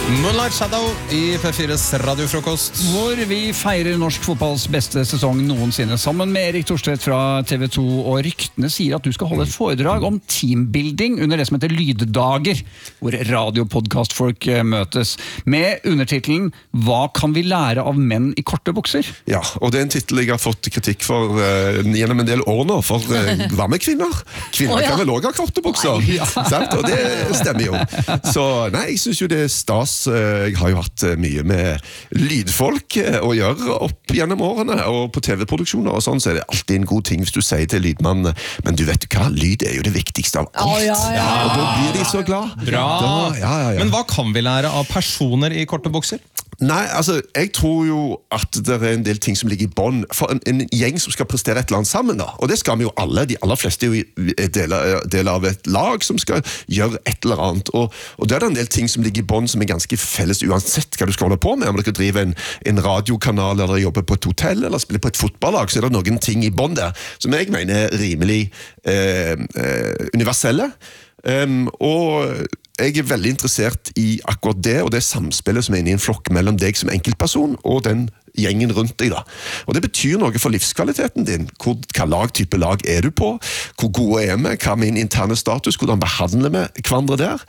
Moonlight Shadow i P4s radiofrokost. Hvor vi feirer norsk fotballs beste sesong noensinne sammen med Erik Thorstvedt fra TV 2. Og ryktene sier at du skal holde et foredrag om teambuilding under det som heter Lyddager, hvor radiopodcastfolk møtes. Med undertitelen Hva kan vi lære av menn i korte bukser? Ja, og det er en titel jeg har fått kritikk for gjennom en del år nå. For hva med kvinner? Kvinner kan vel også ha korte bukser. Sant? Og det stemmer jo. Så nei, jeg synes jo det er stas. Jeg har jo hatt mye med lydfolk å gjøre opp gjennom årene, og på TV-produksjoner og sånn, så er det alltid en god ting hvis du sier til lydmannen, men du vet hva, lyd er jo det viktigste av alt. Og da blir de så glad. Bra! Ja. Men hva kan vi lære av personer i korte bukser? Nei, altså, jeg tror jo at det er en del ting som ligger i bånd for en gjeng som skal prestere et eller annet sammen da, og det skal vi jo alle, de aller fleste er jo del av et lag som skal gjøre et eller annet, og det er en del ting som ligger i bånd som er ganske felles uansett hva du skal holde på med, om du skal drive en radiokanal eller jobbe på et hotell eller spille på et fotballag, så er det noen ting i bånd der som jeg mener er rimelig universelle, og jeg er veldig interessert i akkurat det, og det samspillet som er inne i en flokk mellom deg som enkeltperson og den gjengen rundt deg da. Og det betyr noe for livskvaliteten din. Hva type lag er du på? Hvor gode er vi? Hva er min interne status? Hvordan behandler vi hverandre der?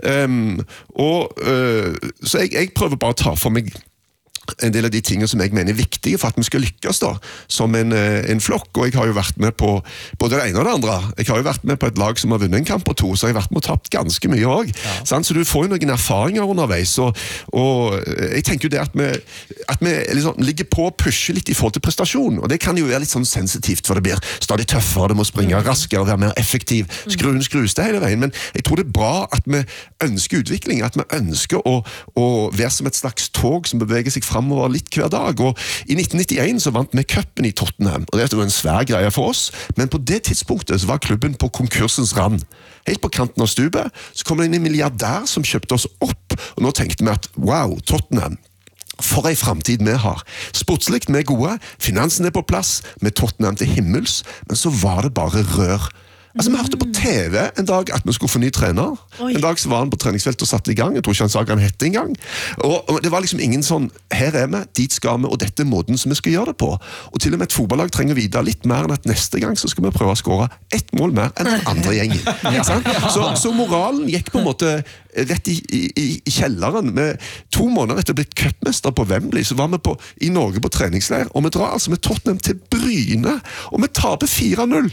Så jeg prøver bare å ta for meg en del av de tingene som jeg mener er viktige for at vi skal lykkes da, som en flokk, og jeg har jo vært med på både det ene og det andre. Jeg har jo vært med på et lag som har vunnet en kamp og 2, så jeg har vært med og tapt ganske mye også. Så du får jo noen erfaringer underveis, og jeg tenker jo det at vi liksom ligger på og pusher litt i forhold til prestasjon, og det kan jo være litt sånn sensitivt, for det blir stadig tøffere, det må springe raskere, være mer effektiv, skruen skrus det hele veien, men jeg tror det er bra at vi ønsker utvikling, at vi ønsker å være som et slags tog som beveger seg fremover litt hver dag, og i 1991 så vant vi cupen i Tottenham, og det er jo en svær greie for oss, men på det tidspunktet så var klubben på konkursens rand. Helt på kanten av stupet, så kom det inn en milliardær som kjøpte oss opp, og nå tenkte vi at, wow, Tottenham, for en fremtid vi har. Sportslikt vi er gode, finansen er på plass, med Tottenham til himmels, men så var det bare rør. Altså, vi hørte på TV en dag at vi skulle få ny trener. En dag så var han på treningsfeltet og satt i gang. Jeg tror ikke han sa hva han hette en gang. Og det var liksom ingen sånn, her er vi, dit skal vi, og dette er måten som vi skal gjøre det på. Og til og med et fotballag trenger å vite litt mer enn at neste gang så skal vi prøve å skåre 1 mål mer enn den andre gjengen. Så moralen gikk på en måte rett i kjelleren. Med 2 måneder etter å bli cupmester på Wembley, så var vi i Norge på treningsleir, og vi drar altså med Tottenham til Bryne, og vi taper 4-0.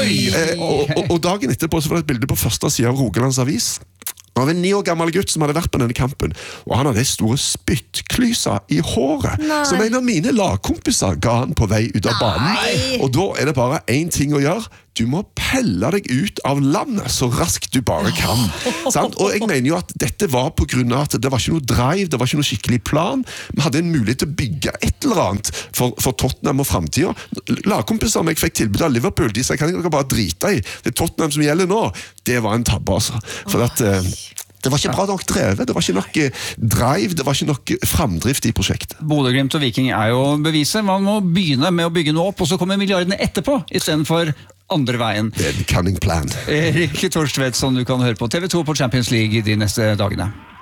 Og dagen etterpå så var det et bilde på første siden av Rogalands Avis. Det var en 9 år gammel gutt som hadde vært på denne kampen, og han hadde store spyttklyser i håret, som en av mine lagkompiser ga han på vei ut av banen. Og da er det bare en ting å gjøre. Du må pelle deg ut av landet så raskt du bare kan. Sant? Og jeg mener jo at dette var på grunn av at det var ikke noe drive, det var ikke noe skikkelig plan. Vi hadde en mulighet til å bygge et eller annet for Tottenham og fremtiden. Lagkompiser som jeg fikk tilbud av Liverpool, de sa, kan jeg bare drite i? Det er Tottenham som gjelder nå. Det var en tabbe, altså. For at det var ikke bra nok drevet, det var ikke nok drive, det var ikke nok fremdrift i prosjektet. Bodø Glimt og Viking er jo beviset. Man må begynne med å bygge noe opp, og så kommer milliardene etterpå, i stedet for andre veien. Det er en cunning plan. Erik Thorstvedt, som du kan høre på TV 2 på Champions League de neste dagene.